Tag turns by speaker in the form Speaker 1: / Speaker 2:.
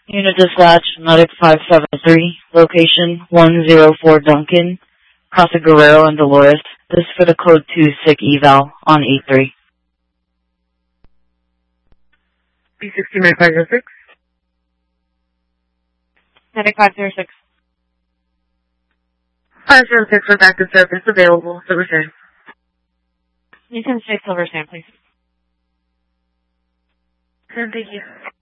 Speaker 1: Unit dispatch, Medic 573, location 104 Duncan, Casa Guerrero and Dolores. This is for the code 2 sick eval on 83.
Speaker 2: B69-506.
Speaker 3: Medic 506.
Speaker 2: 506 with active service available. Silver Sand.
Speaker 3: You can say Silver Sand, please.
Speaker 2: And thank you.